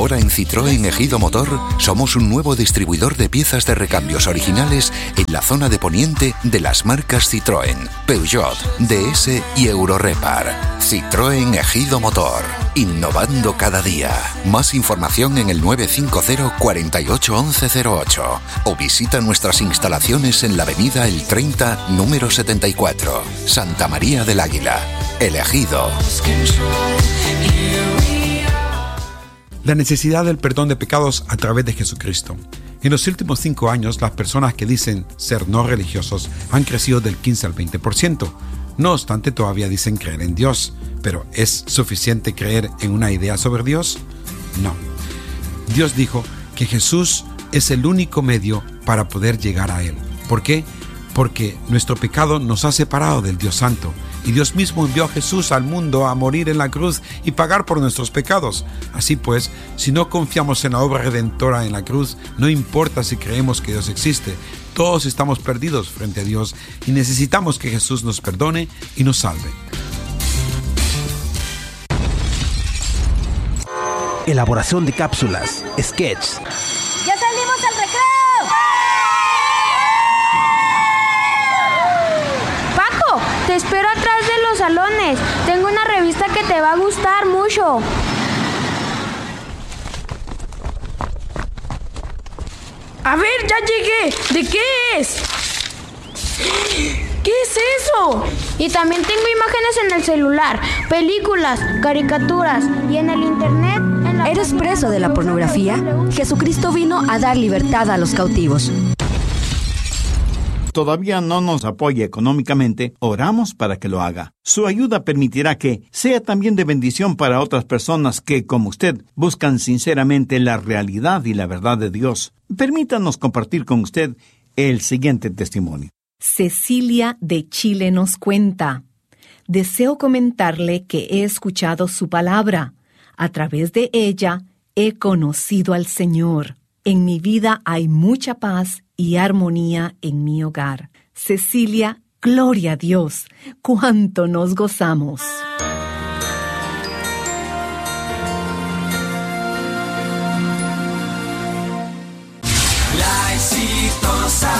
Ahora en Citroën Ejido Motor somos un nuevo distribuidor de piezas de recambios originales en la zona de poniente de las marcas Citroën, Peugeot, DS y Eurorepar. Citroën Ejido Motor, innovando cada día. Más información en el 950 48 11 08 o visita nuestras instalaciones en la avenida El 30, número 74, Santa María del Águila, El Ejido. La necesidad del perdón de pecados a través de Jesucristo. En los últimos 5 años, las personas que dicen ser no religiosos han crecido del 15 al 20%. No obstante, todavía dicen creer en Dios. ¿Pero es suficiente creer en una idea sobre Dios? No. Dios dijo que Jesús es el único medio para poder llegar a Él. ¿Por qué? Porque nuestro pecado nos ha separado del Dios Santo. Y Dios mismo envió a Jesús al mundo a morir en la cruz y pagar por nuestros pecados. Así pues, si no confiamos en la obra redentora en la cruz, no importa si creemos que Dios existe, todos estamos perdidos frente a Dios y necesitamos que Jesús nos perdone y nos salve. Elaboración de cápsulas, sketches. ¡Ya salimos al recreo! Te espero atrás de los salones. Tengo una revista que te va a gustar mucho. A ver, ya llegué. ¿De qué es? ¿Qué es eso? Y también tengo imágenes en el celular, películas, caricaturas y en el internet. ¿Eres preso de la pornografía? Jesucristo vino a dar libertad a los cautivos. Todavía no nos apoya económicamente, oramos para que lo haga. Su ayuda permitirá que sea también de bendición para otras personas que, como usted, buscan sinceramente la realidad y la verdad de Dios. Permítanos compartir con usted el siguiente testimonio. Cecilia de Chile nos cuenta: deseo comentarle que he escuchado su palabra. A través de ella he conocido al Señor. En mi vida hay mucha paz y armonía en mi hogar. Cecilia, gloria a Dios, cuánto nos gozamos. La exitosa